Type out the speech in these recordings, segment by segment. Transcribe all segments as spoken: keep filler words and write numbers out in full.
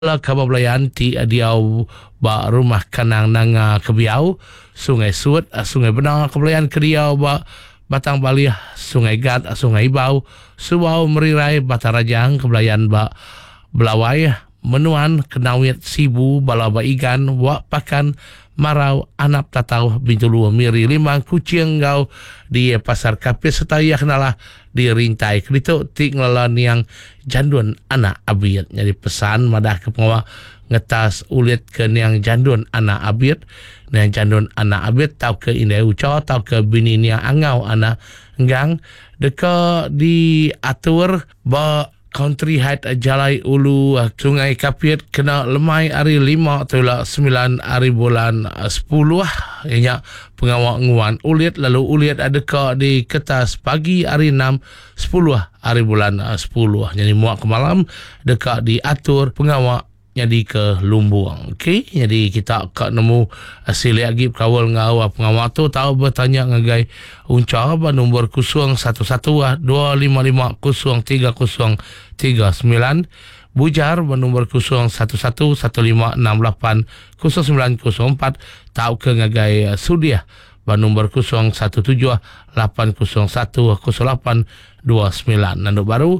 la kabablayan ti adiau ba rumah kanang nanga kebiau Sungai Suat Sungai Benang kabablayan kediau ba Batang Balih Sungai Gat Sungai Bau Subau Merirai Batarajang kabablayan ba Belawai Menuan Kenawit Sibu Balaba Igan Wak Pakan Marau Anap Tatau Bintulu Miri Limang Kucing Gau di Pasar Kapis serta ia kenalah di Rintai Kedito ti ngelalan yang jandun anak abid. Jadi pesan madah ke pengawa ngetas ulit ke yang jandun anak abid, yang jandun anak abid tau ke indai uco tau ke bini yang angau anak enggang deka diatur ba Country Height Jalai Ulu Sungai Kapit kena lemai hari lima atau sembilan hari bulan sepuluh ianya pengawak nguan ulit lalu ulit adakah di kertas pagi hari enam sepuluh hari bulan sepuluh jadi muak ke malam dekat diatur pengawak jadi ke Lumbuang. Okey, jadi kita akan nemu hasil lagi kawal ngau pengawak tu tahu bertanya ngagai unca ba nombor kosong satu satu dua lima lima kosong tiga kosong tiga sembilan bujar ba nombor kosong satu satu satu lima enam lapan kosong sembilan kosong empat tahu ke ngagai sudia ba nombor kosong satu tujuh lapan kosong satu kosong lapan dua sembilan nando baru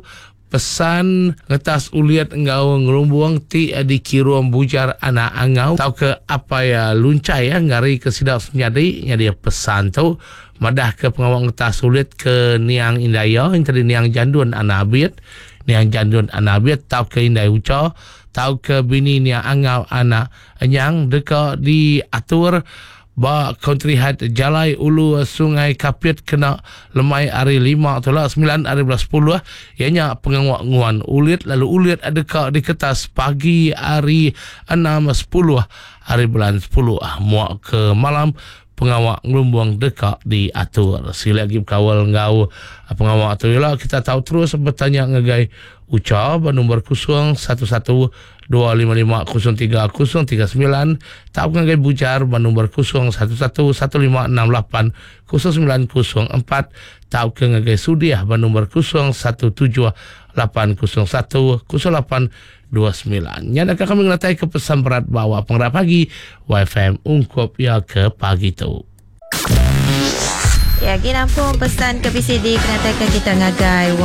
pesan ngetas uliat engau ngerumbuang ti di kiruam bujar anak angau tau ke apa ya luncai ya ngari ke sidau senyadi nyadi pesan tu madah ke pengawang ngetas uliat ke niang indaya yang tadi niang jandun anak abid niang jandun anak abid tau ke indai uco tau ke bini niang angau anak enyang deka diatur ba Country Height Jalai Ulu Sungai Kapit kena lemai hari lima atau lah sembilan hari belas sepuluh ianya pengawak nguan ulit lalu ulit adakah di kertas pagi hari enam sepuluh hari bulan sepuluh muak ke malam pengawak ngelumbuang dekat diatur sila lagi kawal ngau pengawak tu ialah kita tahu terus bertanya ngagai uca nombor kosong satu satu dua lima lima kosong tiga kosong tiga sembilan tahu ngagai bujar nombor kosong satu satu satu lima enam lapan kosong sembilan kosong empat tahu ke ngagai sudiah nombor kosong satu tujuh lapan kosong satu kosong lapan dua sembilan. Yang akan kami ngelatai ke pesan berat bawa pengerak pagi Y F M ungkop ya ke pagi tu. Ya, kita pun pesan ke P C D kena tekan kita ngagai